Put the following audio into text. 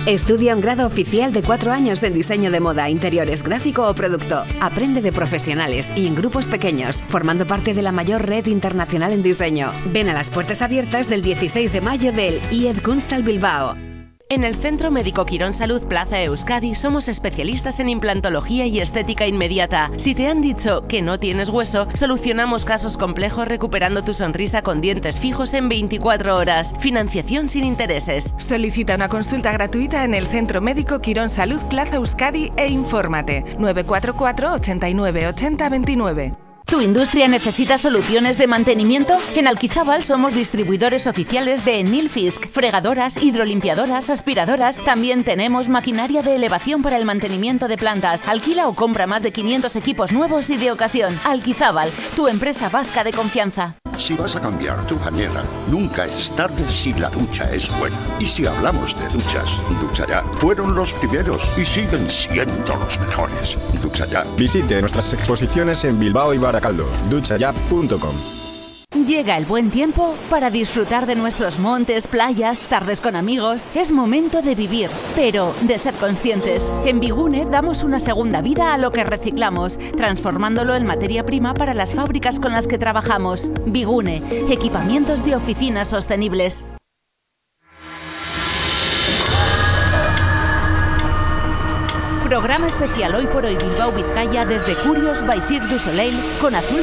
Estudia un grado oficial de 4 años en diseño de moda, interiores, gráfico o producto. Aprende de profesionales y en grupos pequeños, formando parte de la mayor red internacional en diseño. Ven a las puertas abiertas del 16 de mayo del IED Kunsthal Bilbao. En el Centro Médico Quirón Salud Plaza Euskadi somos especialistas en implantología y estética inmediata. Si te han dicho que no tienes hueso, solucionamos casos complejos recuperando tu sonrisa con dientes fijos en 24 horas. Financiación sin intereses. Solicita una consulta gratuita en el Centro Médico Quirón Salud Plaza Euskadi e infórmate. 944 89 80 29. ¿Tu industria necesita soluciones de mantenimiento? En Alquizábal somos distribuidores oficiales de Nilfisk, fregadoras, hidrolimpiadoras, aspiradoras. También tenemos maquinaria de elevación para el mantenimiento de plantas. Alquila o compra más de 500 equipos nuevos y de ocasión. Alquizábal, tu empresa vasca de confianza. Si vas a cambiar tu bañera, nunca es tarde si la ducha es buena. Y si hablamos de duchas, Ducha Ya fueron los primeros y siguen siendo los mejores. Ducha Ya. Visite nuestras exposiciones en Bilbao y Baracaldo. duchaya.com. Llega el buen tiempo para disfrutar de nuestros montes, playas, tardes con amigos. Es momento de vivir, pero de ser conscientes. En Bigune damos una segunda vida a lo que reciclamos, transformándolo en materia prima para las fábricas con las que trabajamos. Bigune, equipamientos de oficinas sostenibles. Programa especial hoy por hoy Bilbao Vizcaya desde Curios by Cirque du Soleil con Azul